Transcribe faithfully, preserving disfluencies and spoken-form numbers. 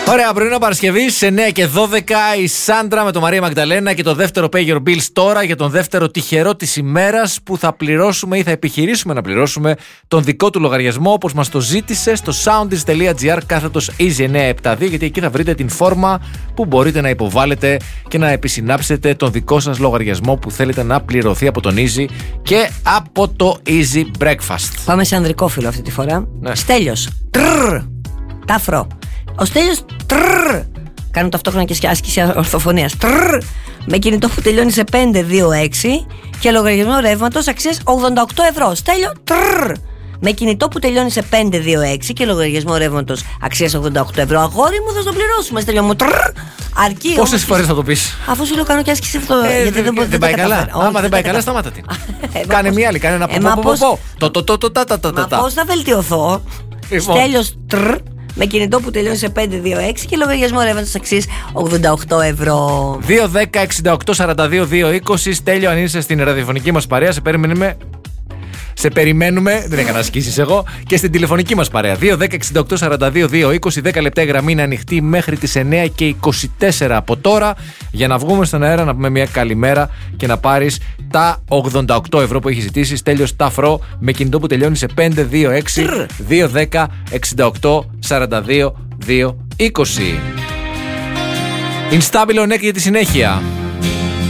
Ωραία, πρωινό Παρασκευή, εννιά και δώδεκα, η Σάντρα με τον Μαρία Μαγδαλένα και το δεύτερο Pay Your Bills τώρα για τον δεύτερο τυχερό της ημέρας που θα πληρώσουμε ή θα επιχειρήσουμε να πληρώσουμε τον δικό του λογαριασμό όπως μας το ζήτησε στο soundis.gr κάθετος easy εννιακόσια εβδομήντα δύο, γιατί εκεί θα βρείτε την φόρμα που μπορείτε να υποβάλλετε και να επισυνάψετε τον δικό σας λογαριασμό που θέλετε να πληρωθεί από τον Easy και από το Easy Breakfast. Πάμε σε ανδρικό φίλο αυτή τη φορά. Ναι. Στέλιος. Τρρρ. Τάφρο. Ο Στέλιος. Τρρρ. Κάνουν ταυτόχρονα και άσκηση ορθοφωνίας. Τρρρ. Με κινητό που τελειώνει σε πέντε δύο έξι και λογαριασμό ρεύματος αξίας ογδόντα οκτώ ευρώ. Στέλιο. Τρρρ. Με κινητό που τελειώνει σε πέντε δύο έξι και λογαριασμό ρεύματος αξίας ογδόντα οκτώ ευρώ. Αγόρι μου, θα το πληρώσουμε, Στέλιο μου. Τρρρ. Αρκεί. Πόσες φορές θα το πεις? Αφού σου λέω κάνω και άσκηση αυτό. Ε, γιατί δεν, δεν, δεν πάει καλά. Άμα δεν πάει καλά, σταμάτα την. Κάνε μία άλλη, κάνε ένα πω. Μα πώς θα βελτιωθώ? Στέλιος. Τρρρ. Με κινητό που τελειώνει σε πέντε δύο έξι και λογαριασμό ρεύματος αξίας ογδόντα οκτώ ευρώ. δύο δέκα εξήντα οκτώ σαράντα δύο δύο είκοσι. Στέλιο, αν είσαι στην ραδιοφωνική μας παρέα, σε περιμένουμε. Σε περιμένουμε, δεν έκανα ασκήσεις εγώ, και στην τηλεφωνική μας παρέα. δύο δέκα εξήντα οκτώ σαράντα δύο δύο είκοσι, δέκα λεπτά η γραμμή είναι ανοιχτή μέχρι τις εννιά και είκοσι τέσσερα από τώρα για να βγούμε στον αέρα να πούμε μια καλημέρα και να πάρεις τα ογδόντα οκτώ ευρώ που έχει ζητήσει. Στέλιος Ταφρό με κινητό που τελειώνει σε πέντε δύο έξι δύο δέκα εξήντα οκτώ σαράντα δύο δύο είκοσι. Instabilon για τη συνέχεια.